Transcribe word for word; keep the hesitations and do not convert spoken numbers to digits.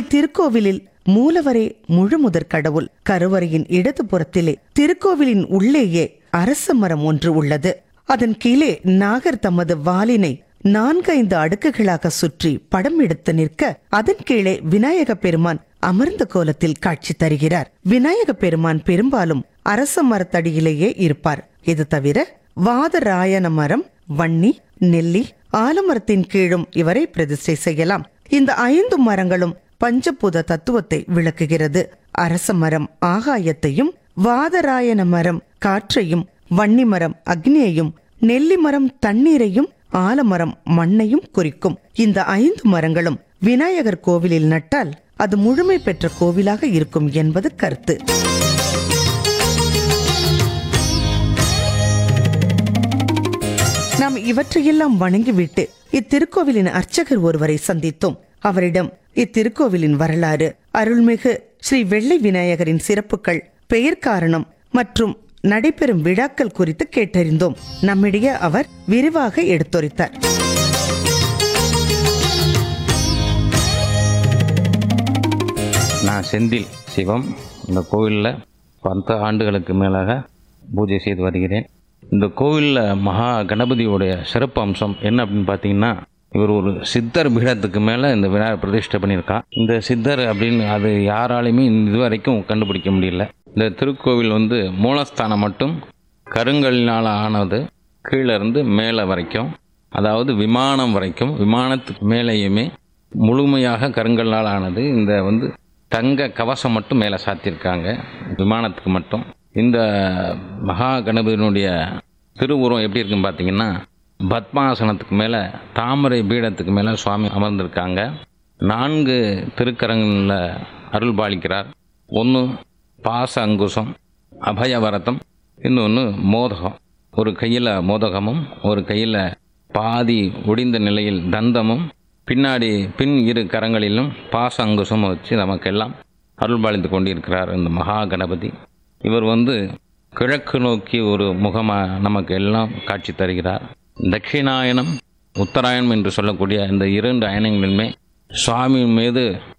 இத்திருக்கோவிலில் மூலவரே முழுமுதற் கடவுள். கருவறையின் இடது புறத்திலே திருக்கோவிலின் உள்ளேயே அரச மரம் ஒன்று உள்ளது. அதன் கீழே நாகர் தமது வாலினை நான்கைந்து அடுக்குகளாக சுற்றி படம் எடுத்து நிற்க, அதன் கீழே விநாயக பெருமான் அமர்ந்த கோலத்தில் காட்சி தருகிறார். விநாயக பெருமான் பெரும்பாலும் அரச மரத்தடியிலேயே இருப்பார். இது தவிர வாதராயன மரம், வன்னி, நெல்லி, ஆலமரத்தின் கீழும் இவரை பிரதிஷ்டை செய்யலாம். இந்த ஐந்து மரங்களும் பஞ்சபூத தத்துவத்தை விளக்குகிறது. அரச மரம் ஆகாயத்தையும், வாதராயன மரம் காற்றையும், வன்னி மரம் அக்னியையும், நெல்லி மரம் தண்ணீரையும், ஆலமரம் மண்ணையும் குறிக்கும். இந்த ஐந்து மரங்களும் விநாயகர் கோவிலில் நட்டால் அது முழுமை பெற்ற கோவிலாக இருக்கும் என்பது கருத்து. நாம் இவற்றையெல்லாம் வணங்கிவிட்டு இத்திருக்கோவிலின் அர்ச்சகர் ஒருவரை சந்தித்தோம். அவரிடம் இத்திருக்கோவிலின் வரலாறு, அருள்மிகு ஸ்ரீ வெள்ளை விநாயகரின் சிறப்புகள், பெயர் காரணம் மற்றும் நடைபெறும் விழாக்கள் குறித்து கேட்டறிந்தோம். நம்மிடையே அவர் விரிவாக எடுத்துரைத்தார். நான் செந்தில் சிவம். இந்த கோவிலில் பத்து ஆண்டுகளுக்கு மேலாக பூஜை செய்து வருகிறேன். இந்த கோவிலில் மகா கணபதியோடைய சிறப்பு அம்சம் என்ன அப்படின்னு பார்த்தீங்கன்னா, இவர் ஒரு சித்தர் பீடத்துக்கு மேலே இந்த விநாயகர் பிரதிஷ்டை பண்ணியிருக்கா. இந்த சித்தர் அப்படின்னு அது யாராலையுமே இதுவரைக்கும் கண்டுபிடிக்க முடியல. இந்த திருக்கோவில் வந்து மூலஸ்தானம் மட்டும் கருங்கல்லினால் ஆனது, கீழே இருந்து மேலே வரைக்கும், அதாவது விமானம் வரைக்கும், விமானத்துக்கு மேலேயுமே முழுமையாக கருங்கல்லால் ஆனது. இந்த வந்து தங்க கவசம் மட்டும் மேலே சாத்தியிருக்காங்க விமானத்துக்கு மட்டும். இந்த மகா கணபதியினுடைய திருவுருவம் எப்படி இருக்குன்னு பார்த்தீங்கன்னா, பத்மாசனத்துக்கு மேலே தாமரை பீடத்துக்கு மேலே சுவாமி அமர்ந்திருக்காங்க. நான்கு திருக்கரங்களில் அருள் பாலிக்கிறார். ஒன்று பாச அங்குசம், அபயவரதம், இன்னொன்று மோதகம். ஒரு கையில் மோதகமும், ஒரு கையில் பாதி ஒடிந்த நிலையில் தந்தமும், பின்னாடி பின் இரு கரங்களிலும் பாச அங்குசமும் வச்சு நமக்கெல்லாம் அருள் பாலித்து கொண்டிருக்கிறார் இந்த மகா கணபதி. இவர் வந்து கிழக்கு நோக்கி ஒரு முகமாக நமக்கு எல்லாம் காட்சி தருகிறார். தட்சிணாயனம், உத்தராயணம் என்று சொல்லக்கூடிய இந்த இரண்டு அயனங்களிலுமே சுவாமி மீது